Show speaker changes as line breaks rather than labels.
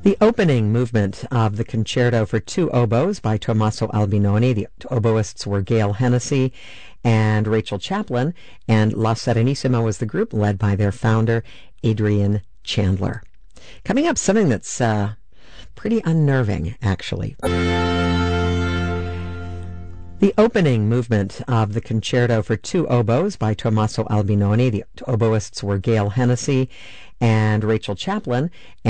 The opening movement of the Concerto for Two Oboes by Tommaso Albinoni. The oboists were Gail Hennessy and Rachel Chaplin, and La Serenissima was the group led by their founder, Adrian Chandler. Coming up, something that's pretty unnerving, actually. The opening movement of the Concerto for Two Oboes by Tommaso Albinoni. The oboists were Gail Hennessy and Rachel Chaplin,